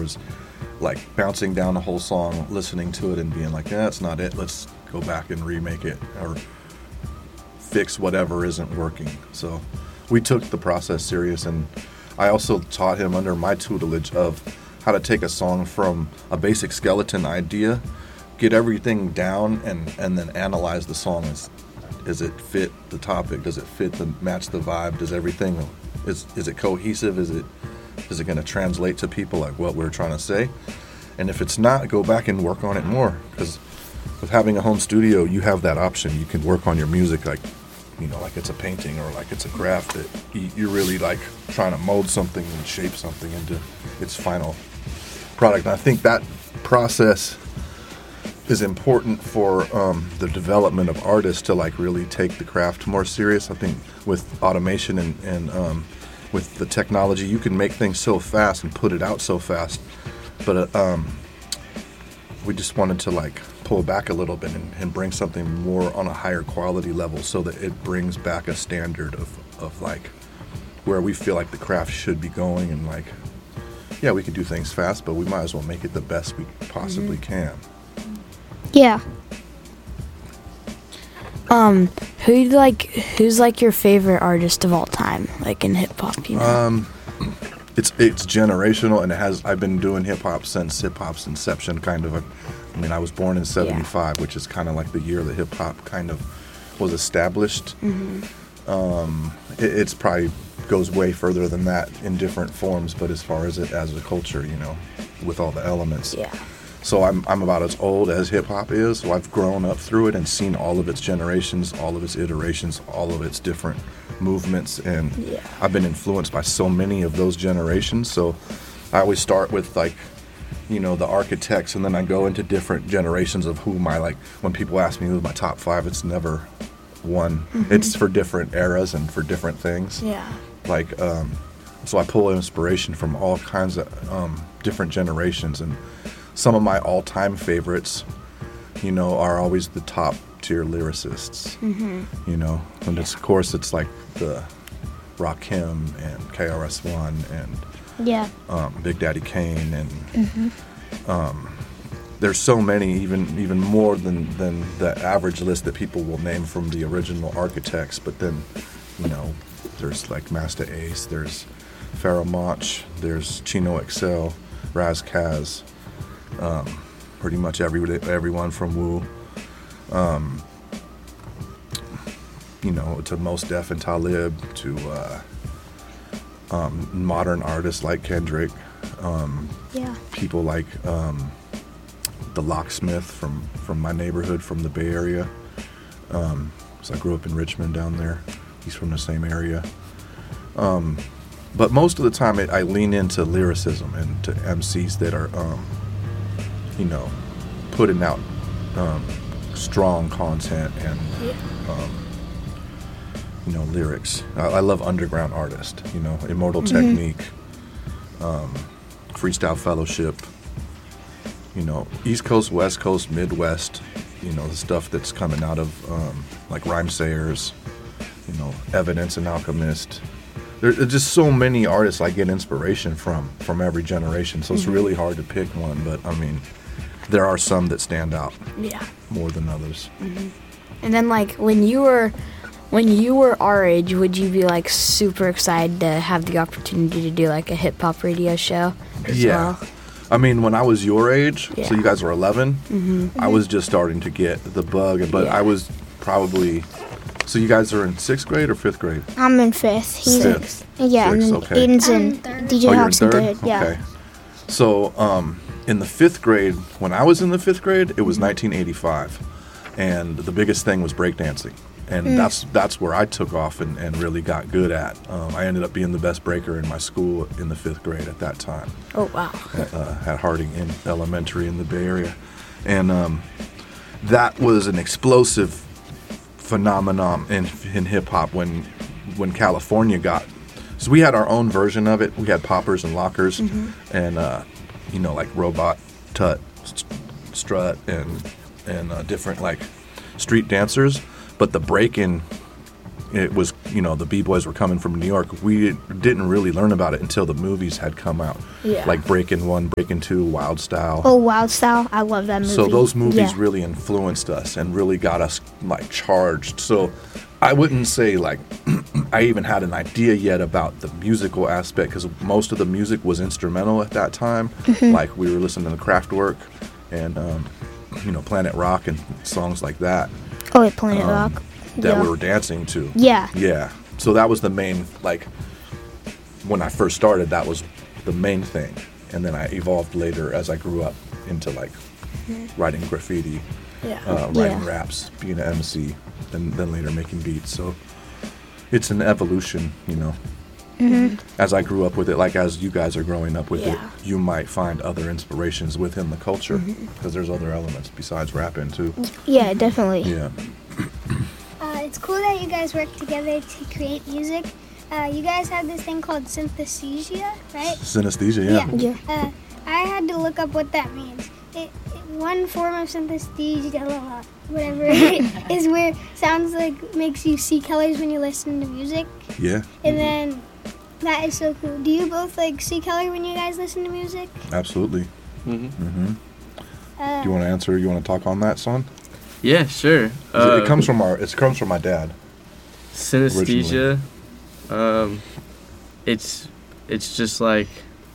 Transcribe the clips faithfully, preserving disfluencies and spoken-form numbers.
was like bouncing down the whole song, listening to it and being like, yeah, that's not it. Let's go back and remake it or fix whatever isn't working. So we took the process serious, and I also taught him under my tutelage of how to take a song from a basic skeleton idea, get everything down, and, and then analyze the song. Is, does it fit the topic? Does it fit the match the vibe? Does everything is is it cohesive? Is it is it going to translate to people like what we're trying to say? And if it's not, go back and work on it more, because with having a home studio, you have that option. You can work on your music like, you know, like it's a painting or like it's a craft that you're really like trying to mold something and shape something into its final product. And I think that process is important for um, the development of artists to like really take the craft more serious. I think with automation and, and um, with the technology, you can make things so fast and put it out so fast. But uh, um, we just wanted to like pull back a little bit and, and bring something more on a higher quality level, so that it brings back a standard of, of like where we feel like the craft should be going. And like, yeah, we can do things fast, but we might as well make it the best we possibly mm-hmm. can. Yeah. Um, who like who's like your favorite artist of all time, like in hip hop? You know. Um, it's it's generational, and it has. I've been doing hip hop since hip hop's inception, kind of. A, I mean, I was born in seventy-five, yeah. which is kind of like the year that hip hop kind of was established. Mm-hmm. Um, it, it's probably goes way further than that in different forms, but as far as it as a culture, you know, with all the elements. Yeah. So I'm I'm about as old as hip hop is. So I've grown up through it and seen all of its generations, all of its iterations, all of its different movements, and yeah. I've been influenced by so many of those generations. So I always start with like, you know, the architects, and then I go into different generations of who my like. When people ask me who's my top five, it's never one. Mm-hmm. It's for different eras and for different things. Yeah. Like, um, so I pull inspiration from all kinds of um, different generations, and some of my all-time favorites, you know, are always the top-tier lyricists. Mm-hmm. You know, and it's, of course, it's like the Rakim and K R S One and yeah, um, Big Daddy Kane, and mm-hmm. um, there's so many, even even more than than the average list that people will name from the original architects. But then, you know, there's like Master Ace, there's Pharoah Monch, there's Chino X L, Raz Kaz. Um, pretty much every everyone from Wu, um, you know, to Mos Def and Talib, to uh, um, modern artists like Kendrick, um, yeah, people like um, the Locksmith from, from my neighborhood, from the Bay Area. Um, so I grew up in Richmond down there. He's from the same area. Um, but most of the time, it, I lean into lyricism and to M Cs that are. Um, you know, putting out um, strong content and, yeah. um, you know, lyrics. I, I love underground artists, you know, Immortal Mm-hmm. Technique, um, Freestyle Fellowship, you know, East Coast, West Coast, Midwest, you know, the stuff that's coming out of, um, like Rhymesayers, you know, Evidence and Alchemist. There's just so many artists I get inspiration from, from every generation, so it's mm-hmm. really hard to pick one, but, I mean, there are some that stand out yeah. more than others. Mm-hmm. And then, like, when you were when you were our age, would you be, like, super excited to have the opportunity to do, like, a hip-hop radio show as yeah. well? I mean, when I was your age, yeah. so you guys were eleven, mm-hmm. I was just starting to get the bug, but yeah. I was probably... So you guys are in sixth grade or fifth grade? I'm in fifth. He's Fifth. Yeah, Sixth, and then okay. Aiden's in third. D J Oh, you're in Hawks in third? third. Yeah. Okay. So, um, in the fifth grade, when I was in the fifth grade, it was Mm-hmm. nineteen eighty-five, and the biggest thing was breakdancing, and Mm. that's that's where I took off and, and really got good at. Um, I ended up being the best breaker in my school in the fifth grade at that time. Oh, wow. At, uh, at Harding in Elementary in the Bay Area, and um, that was an explosive phenomenon in in hip hop when when California got. So we had our own version of it. We had poppers and lockers, Mm-hmm. and uh, you know, like Robot, Tut, St- Strut, and and uh, different like street dancers. But the break-in, it was you know, the B-boys were coming from New York, we didn't really learn about it until the movies had come out. Yeah. Like Breakin' One, Breakin' Two, Wild Style. Oh, Wild Style. I love that movie. So those movies Yeah. really influenced us and really got us like charged. So I wouldn't say like I even had an idea yet about the musical aspect, because most of the music was instrumental at that time. Mm-hmm. Like we were listening to Kraftwerk and um, you know, Planet Rock and songs like that Oh, wait, Planet um, Rock. that yeah. we were dancing to. Yeah. Yeah. So that was the main, like, when I first started, that was the main thing. And then I evolved later as I grew up into, like, writing graffiti, Yeah. uh, writing Yeah. raps, being an M C, and then later making beats. So it's an evolution, you know. Mm-hmm. As I grew up with it, like as you guys are growing up with Yeah. it, you might find other inspirations within the culture, because Mm-hmm. there's other elements besides rapping, too. Yeah, definitely. Yeah. Uh, it's cool that you guys work together to create music. Uh, you guys have this thing called synesthesia, right? Synesthesia, yeah. Yeah. Uh, I had to look up what that means. It, it, one form of synesthesia, whatever, is where sounds like makes you see colors when you listen to music, Yeah, and then that is so cool. Do you both like see color when you guys listen to music? absolutely. hmm hmm Uh, Do you want to answer? You want to talk on that, son? Yeah, sure. it Uh, comes from our. It comes from my dad. synesthesia. Um, it's it's just like,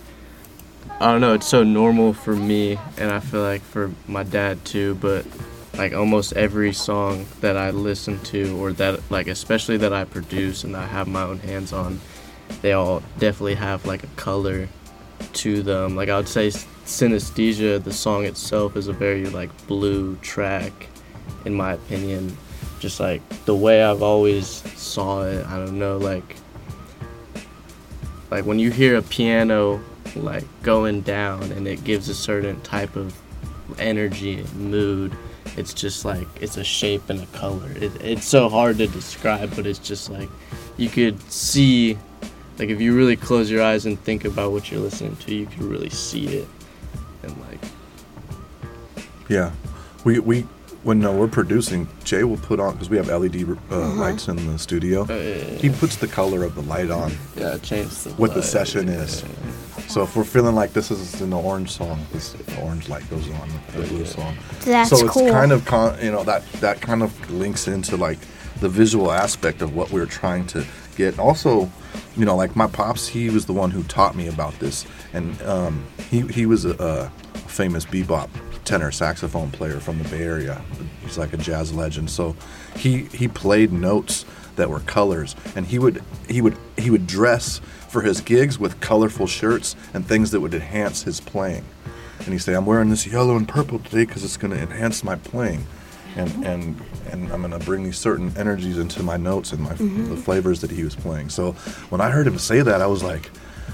I don't know. It's so normal for me, and I feel like for my dad too. But like almost every song that I listen to, or that like especially that I produce and I have my own hands on, they all definitely have like a color to them. Like I would say, synesthesia, the song itself, is a very like blue track, in my opinion. Just like the way I've always saw it, I don't know, like like when you hear a piano like going down and it gives a certain type of energy and mood, it's just like it's a shape and a color. It, it's so hard to describe, but it's just like you could see, like if you really close your eyes and think about what you're listening to, you can really see it. And like Yeah, we we when uh, we're producing, Jay will put on, because we have L E D uh, lights in the studio. uh, He puts the color of the light on, yeah, change the what the light. session is. So if we're feeling like this is an orange song, this the orange light goes on, the blue song. That's so it's cool. kind of con- you know that that kind of links into like the visual aspect of what we're trying to get. Also, you know, like my pops, he was the one who taught me about this, and um, he he was a, a famous bebop tenor saxophone player from the Bay Area. He's like a jazz legend. So he he played notes that were colors, and he would he would he would dress for his gigs with colorful shirts and things that would enhance his playing. And he'd say, "I'm wearing this yellow and purple today because it's going to enhance my playing, and and and I'm going to bring these certain energies into my notes and my the flavors that he was playing." So when I heard him say that, I was like,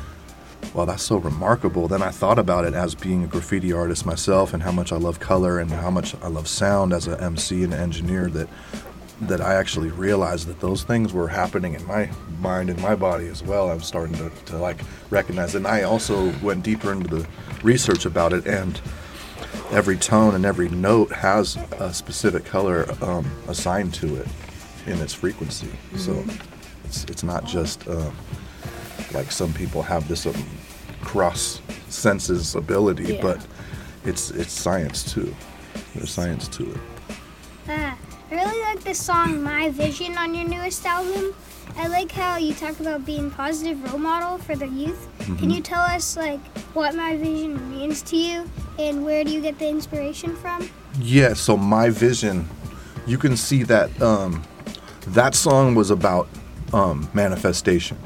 wow, that's so remarkable. Then I thought about it as being a graffiti artist myself, and how much I love color and how much I love sound as an M C and an engineer, that that I actually realized that those things were happening in my mind and my body as well. I'm starting to, to like recognize it. And I also went deeper into the research about it, and every tone and every note has a specific color um, assigned to it in its frequency. So it's it's not just um, like some people have this um, cross senses ability, Yeah. but it's it's science too. There's science to it. Uh, I really like this song My Vision on your newest album. I like how you talk about being positive role model for the youth. Can you tell us like what My Vision means to you, and where do you get the inspiration from? Yeah, so My Vision, you can see that um, that song was about um, manifestation.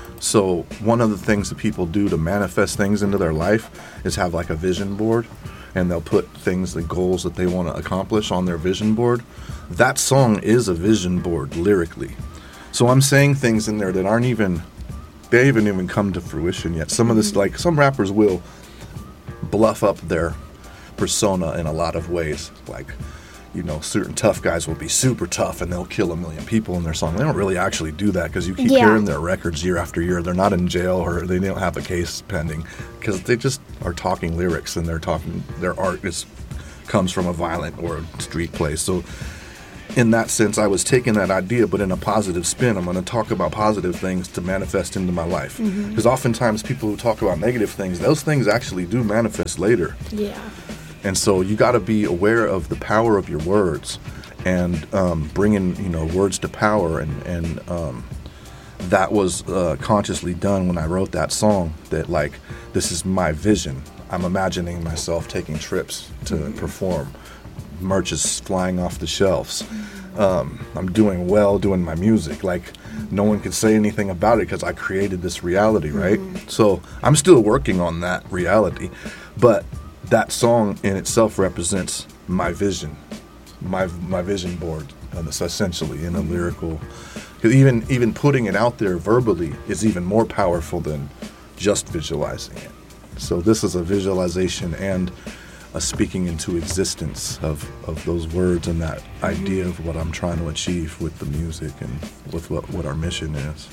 So one of the things that people do to manifest things into their life is have like a vision board, and they'll put things, the goals that they want to accomplish on their vision board. That song is a vision board lyrically. So I'm saying things in there that aren't even, they haven't even come to fruition yet. Some of this, like some rappers will bluff up their persona in a lot of ways. Like, you know, certain tough guys will be super tough and they'll kill a million people in their song. They don't really actually do that, because you keep Yeah. hearing their records year after year. They're not in jail, or they don't have a case pending, because they just are talking lyrics, and they're talking, their art is comes from a violent or a street place. So in that sense, I was taking that idea, but in a positive spin. I'm going to talk about positive things to manifest into my life. Because mm-hmm. oftentimes people who talk about negative things, those things actually do manifest later. Yeah. And so you got to be aware of the power of your words and um, bringing, you know, words to power. And, and um, that was uh, consciously done when I wrote that song, that, like, this is my vision. I'm imagining myself taking trips to mm-hmm. perform. Merch is flying off the shelves. Um, I'm doing well doing my music. Like, no one can say anything about it because I created this reality, right? Mm-hmm. So I'm still working on that reality. But that song in itself represents my vision, my my vision board, and it's essentially in a lyrical. Because even, even putting it out there verbally is even more powerful than just visualizing it. So this is a visualization and a speaking into existence of, of those words and that mm-hmm. idea of what I'm trying to achieve with the music and with what, what our mission is.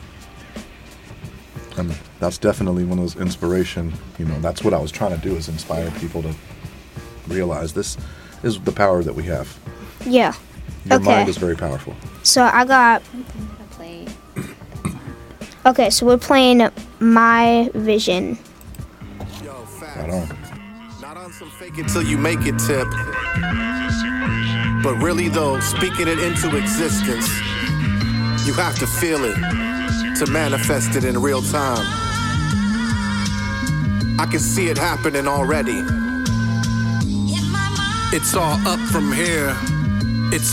And that's definitely one of those inspiration, you know, that's what I was trying to do, is inspire people to realize this is the power that we have. Yeah. Your okay. mind is very powerful. So I got... Okay, so we're playing My Vision. Right on. Some fake it till you make it tip. But really though, speaking it into existence, you have to feel it to manifest it in real time. I can see it happening already. It's all up from here.